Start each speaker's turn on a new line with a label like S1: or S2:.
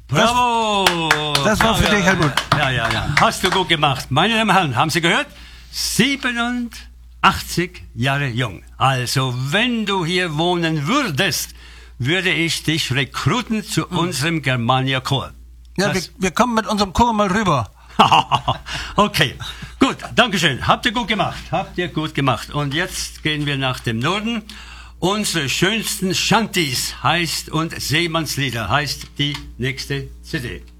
S1: Bravo!
S2: Das war für dich, Helmut.
S1: Ja. Hast du gut gemacht. Meine Damen und Herren, haben Sie gehört? 87 Jahre jung. Also, wenn du hier wohnen würdest, würde ich dich rekruten zu unserem Germania-Chor.
S2: Ja, wir kommen mit unserem Chor mal rüber.
S1: Okay, gut, Dankeschön. Habt ihr gut gemacht. Und jetzt gehen wir nach dem Norden. Unsere schönsten Shanties heißt und Seemannslieder heißt die nächste CD.